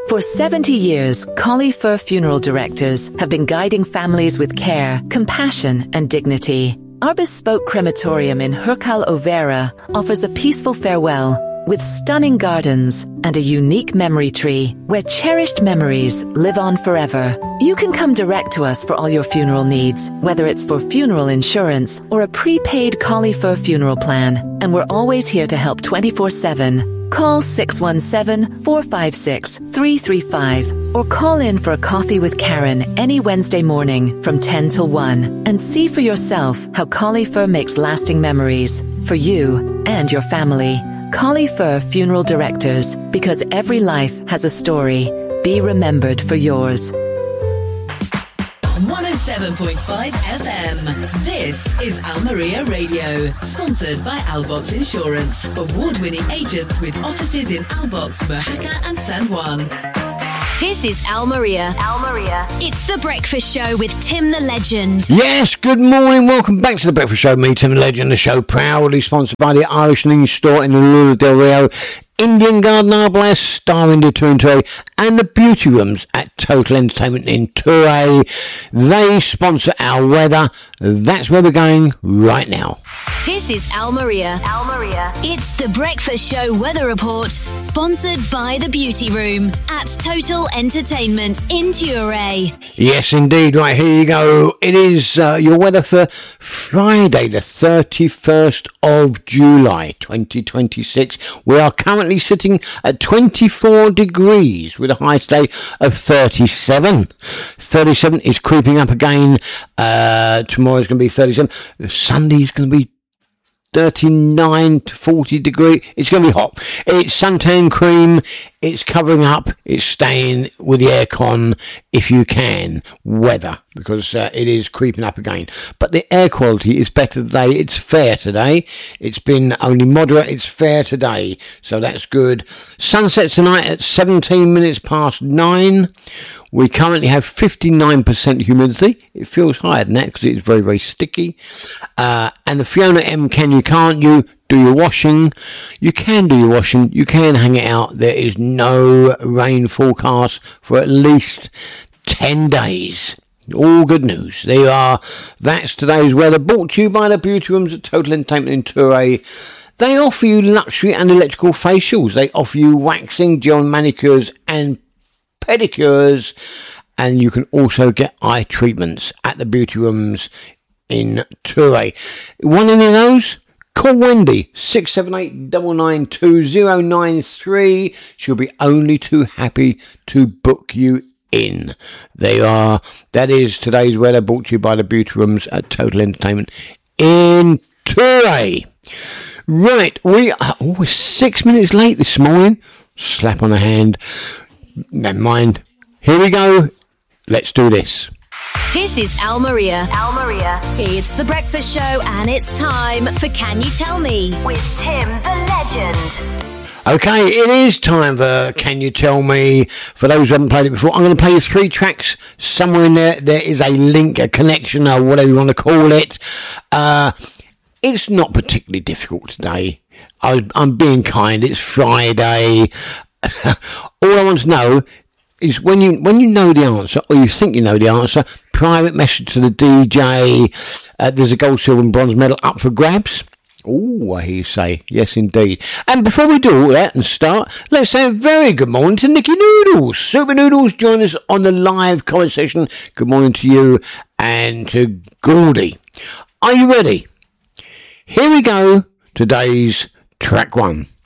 For 70 years, Collie Fur Funeral Directors have been guiding families with care, compassion, and dignity. Our bespoke crematorium in Hurkal Overa offers a peaceful farewell with stunning gardens and a unique memory tree where cherished memories live on forever. You can come direct to us for all your funeral needs, whether it's for funeral insurance or a prepaid Collie Fur funeral plan, and we're always here to help 24/7. Call 617-456-335 or call in for a coffee with Karen any Wednesday morning from 10 till 1 and see for yourself how Collie Fur makes lasting memories for you and your family. Collie Fur Funeral Directors, because every life has a story. Be remembered for yours. 107.5 FM. This is Almeria Radio, sponsored by Albox Insurance, award-winning agents with offices in Albox, Mojaca and San Juan. This is Almeria. It's The Breakfast Show with Tim the Legend. Yes, good morning. Welcome back to The Breakfast Show. Me, Tim the Legend. The show proudly sponsored by the Irish News Store in the Lula del Rio, Indian Garden Arbalest, Star India Tour and Tour, and the Beauty Rooms at Total Entertainment in Tour. They sponsor our weather. That's where we're going right now. This is Almeria. It's The Breakfast Show weather report, sponsored by the Beauty Room at Total Entertainment in Tour. Yes, indeed. Right, here you go. It is your weather for Friday, the 31st of July, 2026. We are currently sitting at 24 degrees with a high today of 37. 37 is creeping up again. Tomorrow's going to be 37. Sunday's going to be 39 to 40 degree. It's going to be hot. It's suntan cream. It's covering up. It's staying with the aircon if you can. Weather, because it is creeping up again. But the air quality is better today. It's fair today. It's been only moderate. It's fair today. So that's good. Sunset tonight at 17 minutes past 9. We currently have 59% humidity. It feels higher than that because it's very, very sticky. And the Fiona M, can you, can't you, do your washing? You can do your washing. You can hang it out. There is no rain forecast for at least 10 days. All good news. There you are. That's today's weather, brought to you by the Beauty Rooms at Total Entertainment in Tour. They offer you luxury and electrical facials. They offer you waxing, gel manicures and pedicures, and you can also get eye treatments at the Beauty Rooms in Tour. Want any of those? Call Wendy, 678-992-093. She'll be only too happy to book you in. They are. That is today's weather, brought to you by the Beauty Rooms at Total Entertainment in Tour. Right, we are 6 minutes late this morning. Slap on the hand. Never mind. Here we go. Let's do this. This is Almeria. It's The Breakfast Show, and it's time for Can You Tell Me with Tim the Legend. Okay, it is time for Can You Tell Me. For those who haven't played it before, I'm going to play you 3 tracks. Somewhere in there is a link, a connection, or whatever you want to call it. It's not particularly difficult today. I'm being kind. It's Friday. All I want to know is when you know the answer, or you think you know the answer, private message to the DJ. There's a gold, silver and bronze medal up for grabs. Oh, I hear you say. Yes, indeed. And before we do all that and start, let's say a very good morning to Nicky Noodles. Super Noodles, join us on the live comment session. Good morning to you and to Gordy. Are you ready? Here we go. Today's track 1.